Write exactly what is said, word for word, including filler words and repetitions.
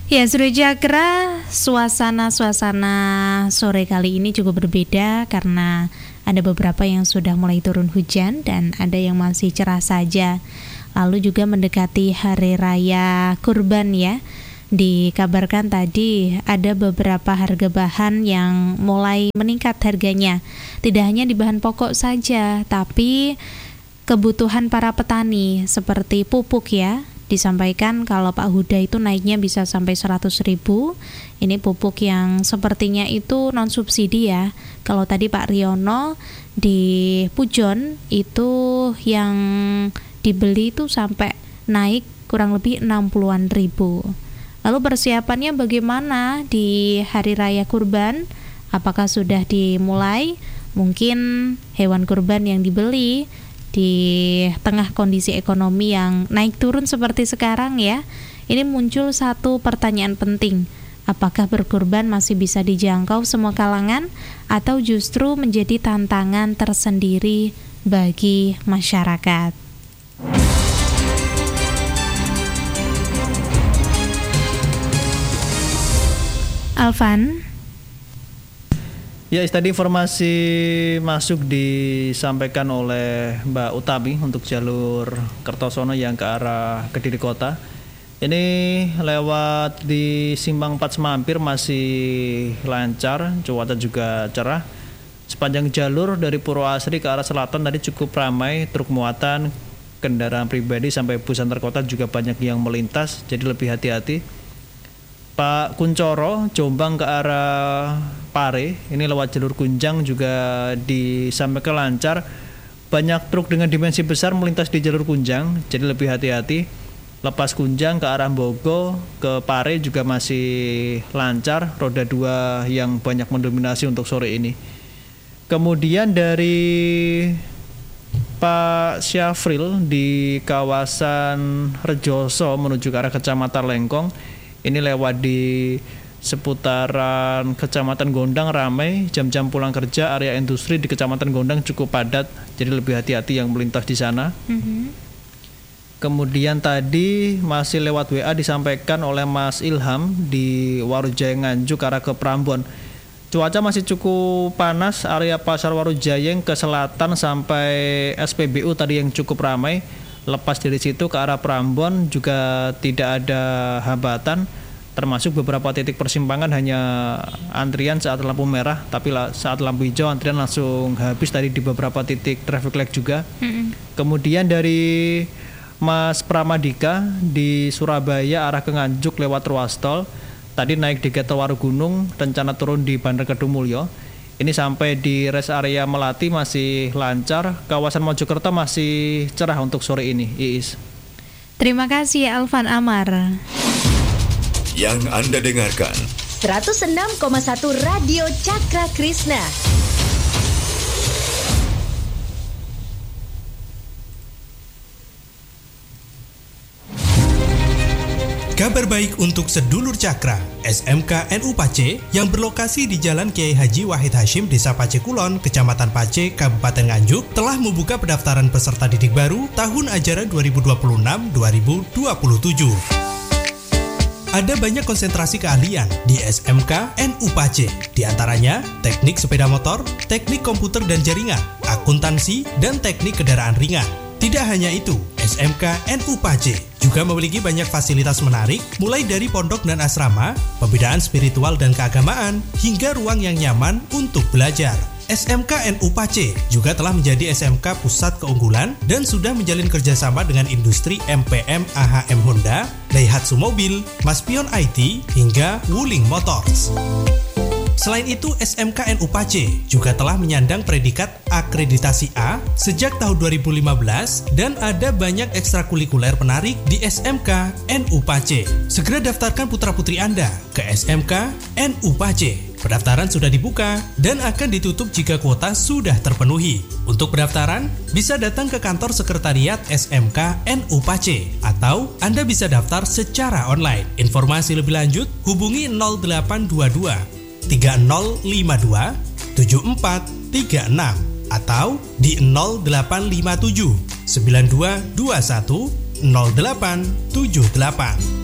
Ya, Suara Cakra, suasana-suasana sore kali ini cukup berbeda karena ada beberapa yang sudah mulai turun hujan dan ada yang masih cerah saja. Lalu juga mendekati Hari Raya Kurban ya. Dikabarkan tadi ada beberapa harga bahan yang mulai meningkat harganya. Tidak hanya di bahan pokok saja, tapi kebutuhan para petani seperti pupuk ya. Disampaikan kalau Pak Huda itu naiknya bisa sampai seratus ribu. Ini pupuk yang sepertinya itu non subsidi ya. Kalau tadi Pak Riono di Pujon itu yang dibeli itu sampai naik kurang lebih enam puluhan ribu. Lalu persiapannya bagaimana di Hari Raya Kurban? Apakah sudah dimulai? Mungkin hewan kurban yang dibeli di tengah kondisi ekonomi yang naik turun seperti sekarang ya, ini muncul satu pertanyaan penting. Apakah berkurban masih bisa dijangkau semua kalangan atau justru menjadi tantangan tersendiri bagi masyarakat? Alvan. Ya, tadi informasi masuk disampaikan oleh Mbak Utami untuk jalur Kertosono yang ke arah Kediri Kota. Ini lewat di Simpang empat Semampir masih lancar, cuaca juga cerah. Sepanjang jalur dari Purwoasri ke arah selatan tadi cukup ramai, truk muatan, kendaraan pribadi sampai bus antar kota juga banyak yang melintas, jadi lebih hati-hati. Pak Kuncoro, Jombang ke arah Pare, ini lewat jalur Kunjang juga disampaikan lancar. Banyak truk dengan dimensi besar melintas di jalur Kunjang, jadi lebih hati-hati. Lepas Kunjang ke arah Bogo ke Pare juga masih lancar, roda dua yang banyak mendominasi untuk sore ini. Kemudian dari Pak Syafril di kawasan Rejoso menuju ke arah Kecamatan Lengkong, ini lewat di seputaran Kecamatan Gondang ramai, jam-jam pulang kerja area industri di Kecamatan Gondang cukup padat, jadi lebih hati-hati yang melintas di sana. Mm-hmm. Kemudian tadi masih lewat W A disampaikan oleh Mas Ilham di Warujaya Nganjuk arah ke Prambon. Cuaca masih cukup panas, area Pasar Warujayeng ke selatan sampai S P B U tadi yang cukup ramai. Lepas dari situ ke arah Prambon juga tidak ada hambatan, termasuk beberapa titik persimpangan hanya antrian saat lampu merah, tapi saat lampu hijau antrian langsung habis tadi di beberapa titik traffic light juga. Mm-hmm. Kemudian dari Mas Pramadika di Surabaya arah ke Nganjuk lewat ruas tol, tadi naik di Getol Warugunung, rencana turun di Bandar Kedungmulyo. Ini sampai di rest area Melati masih lancar, kawasan Mojokerto masih cerah untuk sore ini, Iis. Terima kasih Alvan Amar. Yang Anda dengarkan seratus enam koma satu Radio Cakra Krisna. Kabar baik untuk sedulur Cakra. S M K N U Pace yang berlokasi di Jalan Kiai Haji Wahid Hashim, Desa Pace Kulon, Kecamatan Pace, Kabupaten Nganjuk, telah membuka pendaftaran peserta didik baru tahun ajaran dua ribu dua puluh enam dua ribu dua puluh tujuh. Ada banyak konsentrasi keahlian di S M K N U Pace, di antaranya teknik sepeda motor, teknik komputer dan jaringan, akuntansi, dan teknik kendaraan ringan. Tidak hanya itu, S M K N U Pace juga memiliki banyak fasilitas menarik, mulai dari pondok dan asrama, pembinaan spiritual dan keagamaan, hingga ruang yang nyaman untuk belajar. S M K N U Pace juga telah menjadi S M K pusat keunggulan dan sudah menjalin kerjasama dengan industri M P M A H M Honda, Daihatsu Mobil, Maspion I T, hingga Wuling Motors. Selain itu, S M K N U Pace juga telah menyandang predikat akreditasi A sejak tahun dua ribu lima belas dan ada banyak ekstrakurikuler menarik di S M K N U Pace. Segera daftarkan putra-putri Anda ke S M K N U Pace. Pendaftaran sudah dibuka dan akan ditutup jika kuota sudah terpenuhi. Untuk pendaftaran, bisa datang ke kantor sekretariat S M K N U Pace atau Anda bisa daftar secara online. Informasi lebih lanjut, hubungi nol delapan dua dua tiga nol lima dua tujuh empat tiga enam atau di nol delapan lima tujuh sembilan dua dua satu nol delapan tujuh delapan.